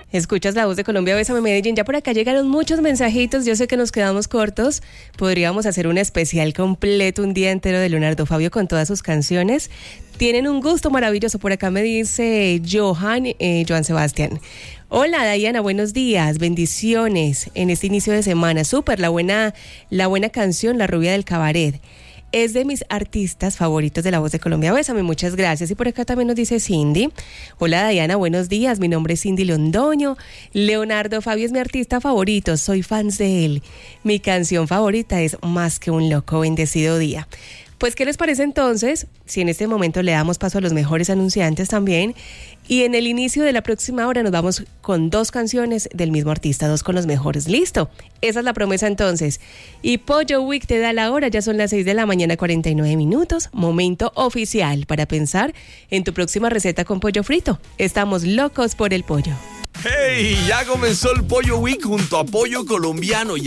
Escuchas La Voz de Colombia, Bésame Medellín. Ya por acá llegaron muchos mensajitos. Yo sé que nos quedamos cortos. Podríamos hacer un especial completo, un día entero de Leonardo Fabio con todas sus canciones. Tienen un gusto maravilloso. Por acá me dice Johan Sebastián. Hola Diana, buenos días, bendiciones en este inicio de semana. Súper, la buena canción, La Rubia del Cabaret. Es de mis artistas favoritos de La Voz de Colombia. Bésame, muchas gracias. Y por acá también nos dice Cindy. Hola Diana, buenos días. Mi nombre es Cindy Londoño. Leonardo Fabio es mi artista favorito. Soy fan de él. Mi canción favorita es Más que un loco. Bendecido día. Pues, ¿qué les parece entonces si en este momento le damos paso a los mejores anunciantes también? Y en el inicio de la próxima hora nos vamos con 2 canciones del mismo artista, 2 con los mejores. ¿Listo? Esa es la promesa entonces. Y Pollo Week te da la hora, ya son las 6 de la mañana, 49 minutos. Momento oficial para pensar en tu próxima receta con pollo frito. Estamos locos por el pollo. ¡Hey! Ya comenzó el Pollo Week junto a Pollo Colombiano.